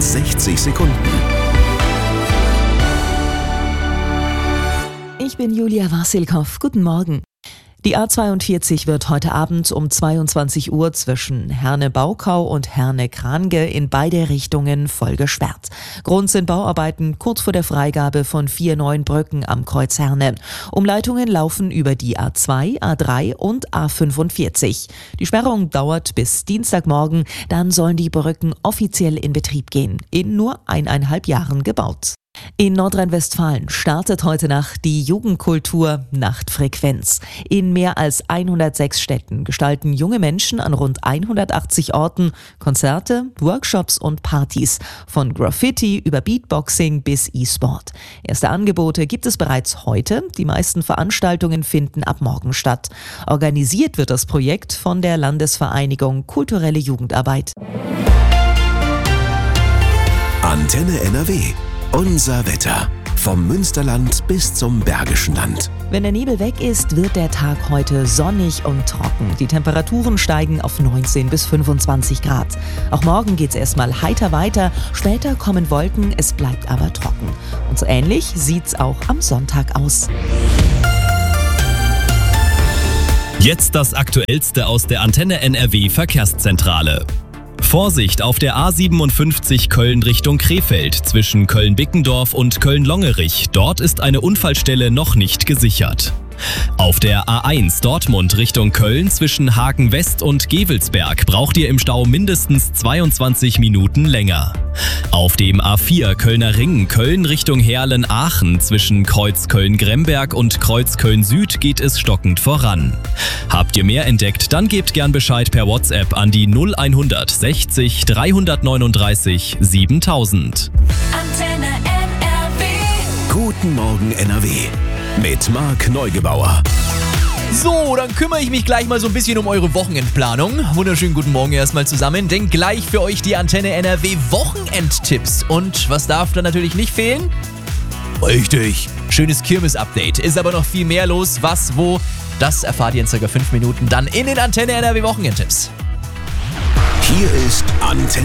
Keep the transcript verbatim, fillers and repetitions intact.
sechzig Sekunden. Ich bin Julia Wasilkow. Guten Morgen. Die A zweiundvierzig wird heute Abend um zweiundzwanzig Uhr zwischen Herne-Baukau und Herne-Krange in beide Richtungen voll gesperrt. Grund sind Bauarbeiten kurz vor der Freigabe von vier neuen Brücken am Kreuz Herne. Umleitungen laufen über die A zwei, A drei und A fünfundvierzig. Die Sperrung dauert bis Dienstagmorgen, dann sollen die Brücken offiziell in Betrieb gehen. In nur eineinhalb Jahren gebaut. In Nordrhein-Westfalen startet heute Nacht die Jugendkultur Nachtfrequenz. In mehr als hundertsechs Städten gestalten junge Menschen an rund hundertachtzig Orten Konzerte, Workshops und Partys. Von Graffiti über Beatboxing bis E-Sport. Erste Angebote gibt es bereits heute. Die meisten Veranstaltungen finden ab morgen statt. Organisiert wird das Projekt von der Landesvereinigung Kulturelle Jugendarbeit. Antenne N R W. Unser Wetter. Vom Münsterland bis zum Bergischen Land. Wenn der Nebel weg ist, wird der Tag heute sonnig und trocken. Die Temperaturen steigen auf neunzehn bis fünfundzwanzig Grad. Auch morgen geht's erstmal heiter weiter. Später kommen Wolken, es bleibt aber trocken. Und so ähnlich sieht's auch am Sonntag aus. Jetzt das Aktuellste aus der Antenne N R W Verkehrszentrale. Vorsicht auf der A siebenundfünfzig Köln Richtung Krefeld zwischen Köln-Bickendorf und Köln-Longerich. Dort ist eine Unfallstelle noch nicht gesichert. Auf der A eins Dortmund Richtung Köln zwischen Hagen West und Gevelsberg braucht ihr im Stau mindestens zweiundzwanzig Minuten länger. Auf dem A vier Kölner Ring Köln Richtung Heerlen-Aachen zwischen Kreuz Köln-Gremberg und Kreuz Köln-Süd geht es stockend voran. Habt ihr mehr entdeckt, dann gebt gern Bescheid per WhatsApp an die null sechzig dreihundertneununddreißig siebentausend. Antenne N R W. Guten Morgen N R W. Mit Marc Neugebauer. So, dann kümmere ich mich gleich mal so ein bisschen um eure Wochenendplanung. Wunderschönen guten Morgen erstmal zusammen, denn gleich für euch die Antenne N R W Wochenendtipps. Und was darf da natürlich nicht fehlen? Richtig, schönes Kirmes-Update. Ist aber noch viel mehr los. Was, wo, das erfahrt ihr in circa fünf Minuten dann in den Antenne N R W Wochenendtipps. Hier ist Antenne